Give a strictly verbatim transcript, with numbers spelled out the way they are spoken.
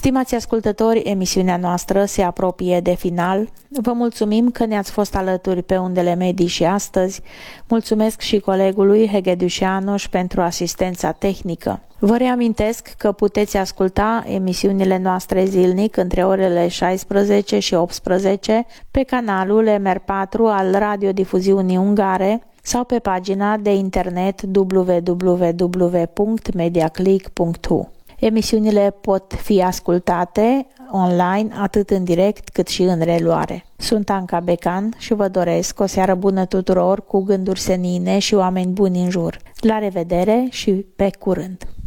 Stimați ascultători, emisiunea noastră se apropie de final. Vă mulțumim că ne-ați fost alături pe undele medii și astăzi. Mulțumesc și colegului Hegediu Anoș pentru asistența tehnică. Vă reamintesc că puteți asculta emisiunile noastre zilnic între orele șaisprezece și optsprezece pe canalul M R patru al Radiodifuziunii Ungare sau pe pagina de internet w w w punct mediaclick punct r u. Emisiunile pot fi ascultate online atât în direct cât și în reluare. Sunt Anca Becan și vă doresc o seară bună tuturor cu gânduri senine și oameni buni în jur. La revedere și pe curând!